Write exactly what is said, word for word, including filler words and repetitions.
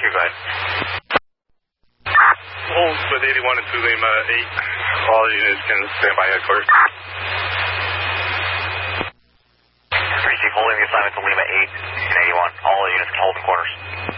two, go ahead. Hold with eighty-one and two Lima eight. All units can stand by headquarters. Receive holding the assignment to Lima eight and eighty-one. All units can hold in quarters.